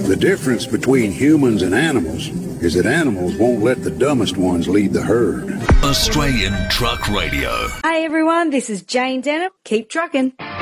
The difference between humans and animals is that animals won't let the dumbest ones lead the herd. Australian Truck Radio. Hey everyone, this is Jane Denham. Keep trucking.